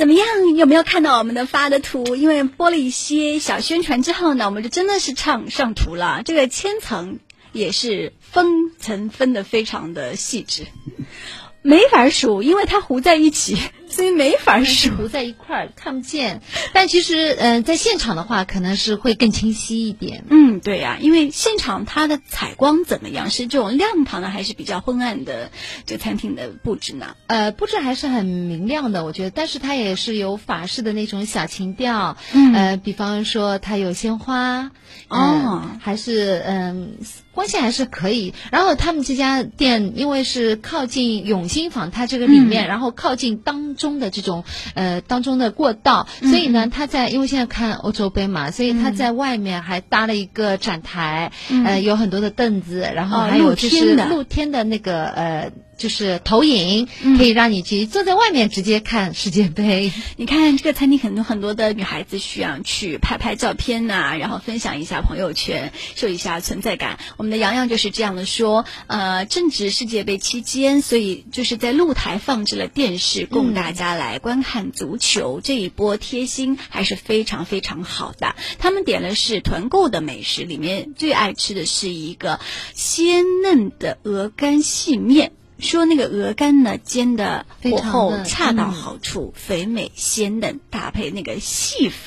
怎么样？有没有看到我们的发的图？因为播了一些小宣传之后呢，我们就真的是上图了。这个千层也是分层分得非常的细致，没法数，因为它糊在一起，所以没法数。 糊在一块儿看不见，但其实在现场的话，可能是会更清晰一点。 对呀，因为现场它的采光怎么样？是这种亮堂的，还是比较昏暗的？这个餐厅的布置呢？ 布置还是很明亮的，我觉得，但是它也是有法式的那种小情调。比方说它有鲜花，还是光线还是可以。然后他们这家店因为是靠近永兴坊，它这个里面，然后靠近当中的这种当中的过道，所以呢，它因为现在看欧洲杯嘛，所以它在外面还搭了一个展台，有很多的凳子，然后还有就是露天的那个就是投影，可以让你去坐在外面直接看世界杯。 你看这个餐厅很多的女孩子需要去拍照片呐，然后分享一下朋友圈，秀一下存在感。我们的洋洋就是这样的说，正值世界杯期间，所以就是在露台放置了电视，供大家来观看足球。这一波贴心还是非常非常好的。他们点的是团购的美食，里面最爱吃的是一个鲜嫩的鹅肝细面。说那个鹅肝呢煎的火候恰到好处，肥美鲜嫩，搭配那个细